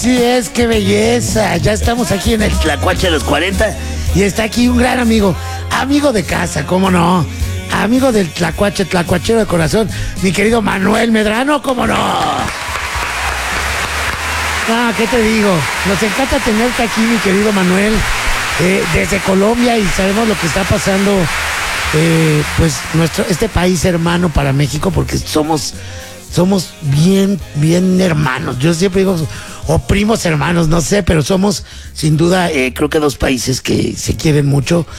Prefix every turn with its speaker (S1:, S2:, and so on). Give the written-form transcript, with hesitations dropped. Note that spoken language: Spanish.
S1: Sí es, qué belleza. Ya estamos aquí en el Tlacuache de los 40 y está aquí un gran amigo, amigo de casa, cómo no, amigo del Tlacuache, tlacuachero de corazón, mi querido Manuel Medrano, cómo no. Ah, ¿qué te digo? Nos encanta tenerte aquí, mi querido Manuel, desde Colombia, y sabemos lo que está pasando, pues este país hermano para México, porque somos bien hermanos. Yo siempre digo, o primos hermanos, no sé, pero somos sin duda, creo que dos países que se quieren mucho.